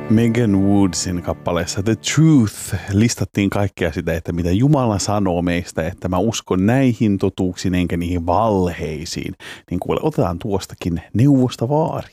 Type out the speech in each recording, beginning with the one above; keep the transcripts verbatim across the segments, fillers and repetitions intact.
Megan Woodsin kappaleessa The Truth listattiin kaikkea sitä, että mitä Jumala sanoo meistä, että mä uskon näihin totuuksiin enkä niihin valheisiin. Niin kuule, otetaan tuostakin neuvosta vaari.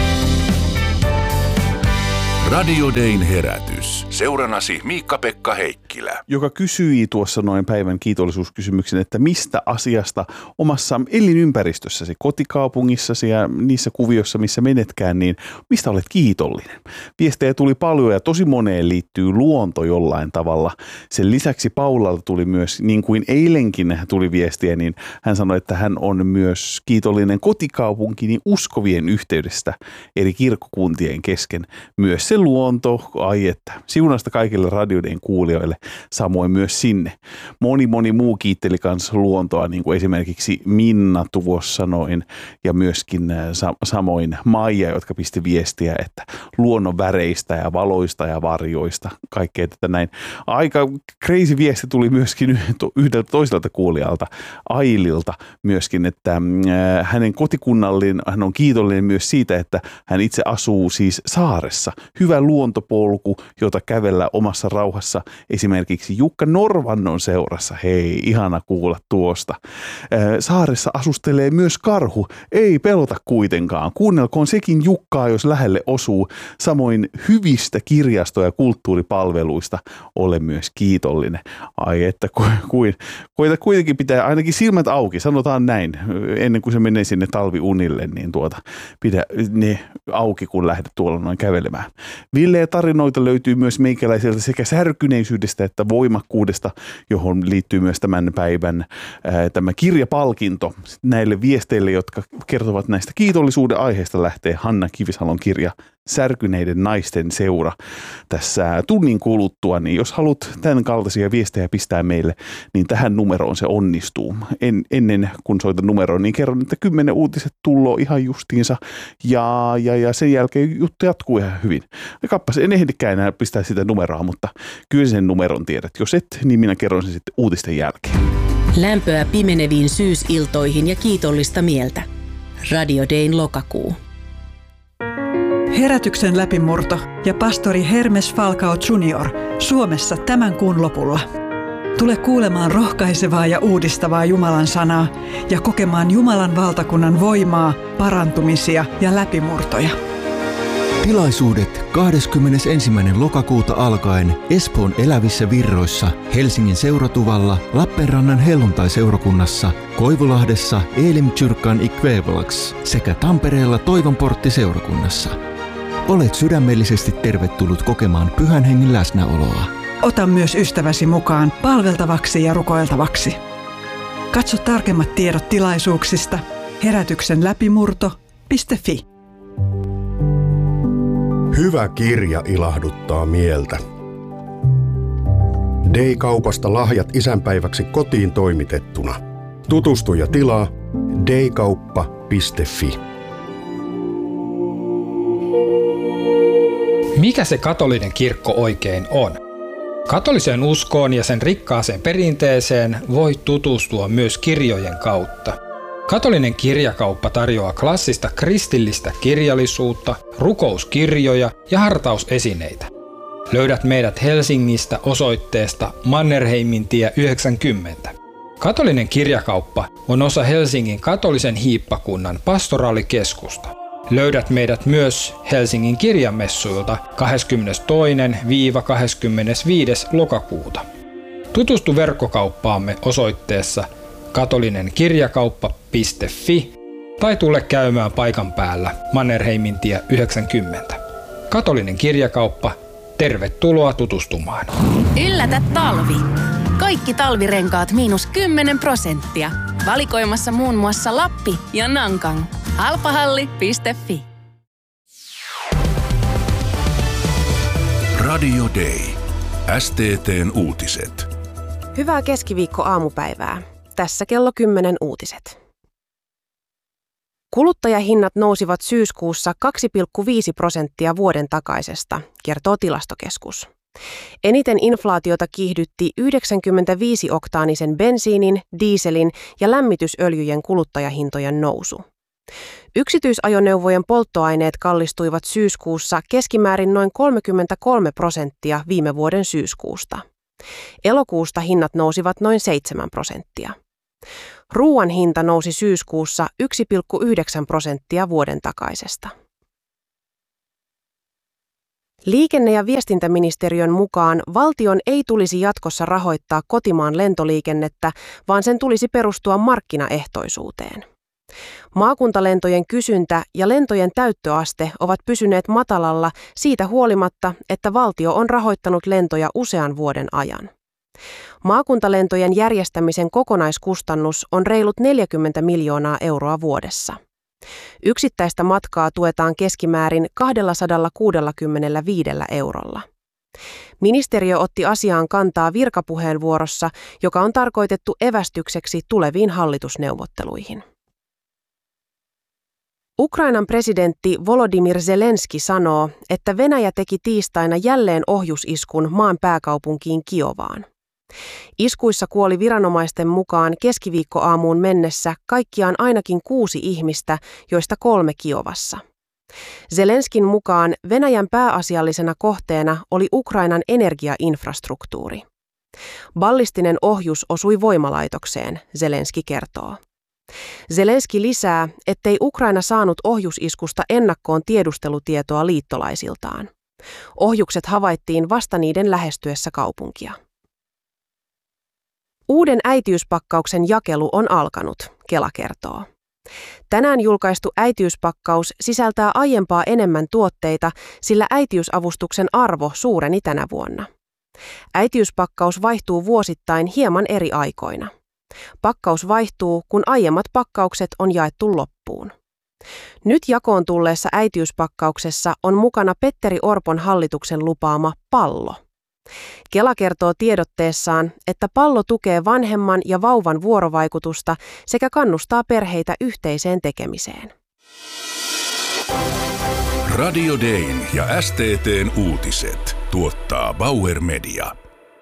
Radio Dayn herätys. Seurannasi Miikka-Pekka Heikkilä. Joka kysyi tuossa noin päivän kiitollisuuskysymyksen, että mistä asiasta omassa elinympäristössäsi, kotikaupungissasi ja niissä kuvioissa, missä menetkään, niin mistä olet kiitollinen? Viestejä tuli paljon ja tosi moneen liittyy luonto jollain tavalla. Sen lisäksi Paulalta tuli myös, niin kuin eilenkin tuli viestiä, niin hän sanoi, että hän on myös kiitollinen kotikaupunkini uskovien yhteydestä eri kirkkokuntien kesken. Myös se luonto, ai että, siunasta kaikille Radio Dayn kuulijoille, samoin myös sinne. Moni moni muu kiitteli kanssa luontoa, niin kuin esimerkiksi Minna tuossa noin, ja myöskin sa- samoin Maija, jotka pisti viestiä, että luonnon väreistä ja valoista ja varjoista, kaikkea tätä näin. Aika crazy viesti tuli myöskin yhdeltä toiselta kuulijalta, Aililta myöskin, että äh, hänen kotikunnallinen, hän on kiitollinen myös siitä, että hän itse asuu siis saaressa. Hyvä luontopolku, jota kävellä omassa rauhassa esimerkiksi Jukka Norvannon seurassa. Hei, ihana kuulla tuosta. Saaressa asustelee myös karhu. Ei pelota kuitenkaan. Kuunnelkoon sekin Jukkaa, jos lähelle osuu. Samoin hyvistä kirjasto- ja kulttuuripalveluista olen myös kiitollinen. Ai että kuin, koita kuitenkin pitää ainakin silmät auki, sanotaan näin, ennen kuin se menee sinne talviunille, niin tuota, pidä ne auki, kun lähdet tuolla noin kävelemään. Villeä tarinoita löytyy myös meikäläiseltä sekä särkyneisyydestä että voimakkuudesta, johon liittyy myös tämän päivän ää, tämä kirjapalkinto. Näille viesteille, jotka kertovat näistä kiitollisuuden aiheista, lähtee Hanna Kivisalon kirja Särkyneiden naisten seura tässä tunnin kuluttua, niin jos haluat tämän kaltaisia viestejä pistää meille, niin tähän numeroon se onnistuu. En, ennen kuin soitan numeroon, niin kerron, että kymmenen uutiset tulloo ihan justiinsa ja, ja, ja sen jälkeen juttu jatkuu ihan hyvin. Kappas, en ehdikään enää pistää sitä numeroa, mutta kyllä sen numeron tiedät. Jos et, niin minä kerron sen sitten uutisten jälkeen. Lämpöä pimeneviin syysiltoihin ja kiitollista mieltä. Radio Dayn lokakuu. Herätyksen läpimurto ja pastori Hermes Falcao junior Suomessa tämän kuun lopulla. Tule kuulemaan rohkaisevaa ja uudistavaa Jumalan sanaa ja kokemaan Jumalan valtakunnan voimaa, parantumisia ja läpimurtoja. Tilaisuudet kahdeskymmenesensimmäinen lokakuuta alkaen Espoon Elävissä Virroissa, Helsingin Seuratuvalla, Lappeenrannan Helluntai-seurakunnassa, Koivulahdessa Elimkyrkan Ikvävalax sekä Tampereella Toivonportti-seurakunnassa. Olet sydämellisesti tervetullut kokemaan Pyhän Hengen läsnäoloa. Ota myös ystäväsi mukaan palveltavaksi ja rukoiltavaksi. Katso tarkemmat tiedot tilaisuuksista herätyksen läpimurto piste fi. Hyvä kirja ilahduttaa mieltä. Day-kaupasta lahjat isänpäiväksi kotiin toimitettuna. Tutustu ja tilaa daykauppa piste fi. Mikä se katolinen kirkko oikein on? Katoliseen uskoon ja sen rikkaaseen perinteeseen voi tutustua myös kirjojen kautta. Katolinen kirjakauppa tarjoaa klassista kristillistä kirjallisuutta, rukouskirjoja ja hartausesineitä. Löydät meidät Helsingistä osoitteesta Mannerheimintie yhdeksänkymmentä. Katolinen kirjakauppa on osa Helsingin katolisen hiippakunnan pastoraalikeskusta. Löydät meidät myös Helsingin kirjamessuilta kahdeskymmenestoinen kahdeskymmenesviides lokakuuta. Tutustu verkkokauppaamme osoitteessa katolinenkirjakauppa piste fi tai tule käymään paikan päällä Mannerheimintie yhdeksänkymmentä. Katolinen kirjakauppa, tervetuloa tutustumaan. Yllätä talvi! Kaikki talvirenkaat miinus kymmenen prosenttia. Valikoimassa muun muassa Lappi ja Nankang. Halpahalli piste fi. Radio Day. S T T:n uutiset. Hyvää keskiviikko-aamupäivää. Tässä kello kymmenen uutiset. Kuluttajahinnat nousivat syyskuussa kaksi pilkku viisi prosenttia vuoden takaisesta, kertoo Tilastokeskus. Eniten inflaatiota kiihdytti yhdeksänkymmentäviisi oktaanisen bensiinin, dieselin ja lämmitysöljyjen kuluttajahintojen nousu. Yksityisajoneuvojen polttoaineet kallistuivat syyskuussa keskimäärin noin kolmekymmentäkolme prosenttia viime vuoden syyskuusta. Elokuusta hinnat nousivat noin seitsemän prosenttia. Ruuan hinta nousi syyskuussa yksi pilkku yhdeksän prosenttia vuoden takaisesta. Liikenne- ja viestintäministeriön mukaan valtion ei tulisi jatkossa rahoittaa kotimaan lentoliikennettä, vaan sen tulisi perustua markkinaehtoisuuteen. Maakuntalentojen kysyntä ja lentojen täyttöaste ovat pysyneet matalalla siitä huolimatta, että valtio on rahoittanut lentoja usean vuoden ajan. Maakuntalentojen järjestämisen kokonaiskustannus on reilut neljäkymmentä miljoonaa euroa vuodessa. Yksittäistä matkaa tuetaan keskimäärin kaksisataakuusikymmentäviisi eurolla. Ministeriö otti asiaan kantaa virkapuheenvuorossa, joka on tarkoitettu evästykseksi tuleviin hallitusneuvotteluihin. Ukrainan presidentti Volodymyr Zelenski sanoo, että Venäjä teki tiistaina jälleen ohjusiskun maan pääkaupunkiin Kiovaan. Iskuissa kuoli viranomaisten mukaan keskiviikkoaamuun mennessä kaikkiaan ainakin kuusi ihmistä, joista kolme Kiovassa. Zelenskin mukaan Venäjän pääasiallisena kohteena oli Ukrainan energiainfrastruktuuri. Ballistinen ohjus osui voimalaitokseen, Zelenski kertoo. Zelenski lisää, ettei Ukraina saanut ohjusiskusta ennakkoon tiedustelutietoa liittolaisiltaan. Ohjukset havaittiin vasta niiden lähestyessä kaupunkia. Uuden äitiyspakkauksen jakelu on alkanut, Kela kertoo. Tänään julkaistu äitiyspakkaus sisältää aiempaa enemmän tuotteita, sillä äitiysavustuksen arvo suureni tänä vuonna. Äitiyspakkaus vaihtuu vuosittain hieman eri aikoina. Pakkaus vaihtuu, kun aiemmat pakkaukset on jaettu loppuun. Nyt jakoon tulleessa äitiyspakkauksessa on mukana Petteri Orpon hallituksen lupaama pallo. Kela kertoo tiedotteessaan, että pallo tukee vanhemman ja vauvan vuorovaikutusta sekä kannustaa perheitä yhteiseen tekemiseen. Radio Dayn ja S T T:n uutiset tuottaa Bauer Media.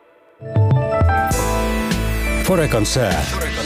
Forekan sää.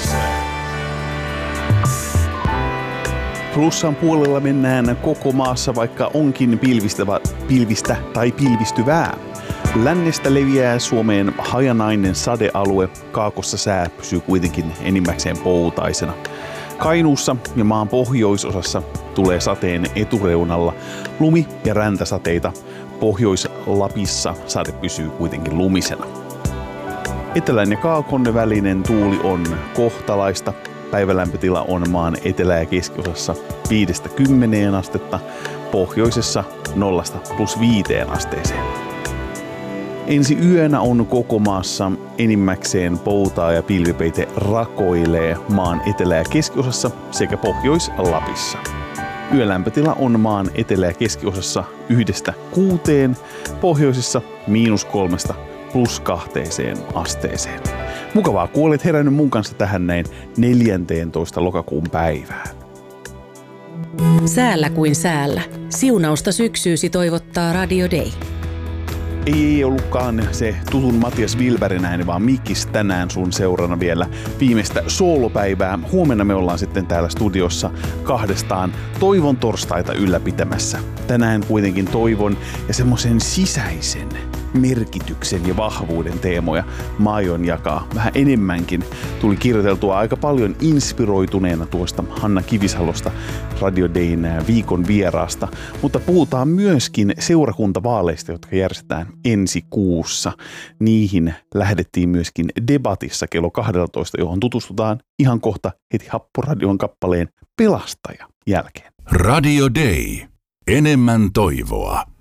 Plussan puolella mennään koko maassa, vaikka onkin pilvistävä, pilvistä tai pilvistyvää. Lännestä leviää Suomeen hajanainen sadealue, kaakossa sää pysyy kuitenkin enimmäkseen poutaisena. Kainuussa ja maan pohjoisosassa tulee sateen etureunalla lumi- ja räntäsateita. Pohjois-Lapissa sade pysyy kuitenkin lumisena. Etelän ja kaakon välinen tuuli on kohtalaista. Päivälämpötila on maan etelä- ja keskiosassa viidestä kymmeneen astetta, pohjoisessa nollasta plus viiteen asteeseen. Ensi yönä on koko maassa enimmäkseen poutaa ja pilvipeite rakoilee maan etelä- ja keskiosassa sekä Pohjois-Lapissa. Yölämpötila on maan etelä- ja keskiosassa yhdestä kuuteen, pohjoisessa miinus kolmesta plus kahteeseen asteeseen. Mukavaa, kun olet herännyt mun kanssa tähän näin neljäntoista lokakuun päivään. Säällä kuin säällä. Siunausta syksyysi toivottaa Radio Day. Ei, ei ollutkaan se tutun Matias Wilberg ääni, vaan Mikkis tänään sun seurana vielä viimeistä soolopäivää. Huomenna me ollaan sitten täällä studiossa kahdestaan Toivon torstaita ylläpitämässä. Tänään kuitenkin toivon ja semmoisen sisäisen merkityksen ja vahvuuden teemoja mä aion jakaa vähän enemmänkin. Tuli kirjoiteltua aika paljon inspiroituneena tuosta Hanna Kivisalosta, Radio Dayn viikon vieraasta, mutta puhutaan myöskin seurakuntavaaleista, jotka järjestetään ensi kuussa. Niihin lähdettiin myöskin debatissa kello kaksitoista, johon tutustutaan ihan kohta heti Happoradion kappaleen Pelastaja jälkeen. Radio Day. Enemmän toivoa.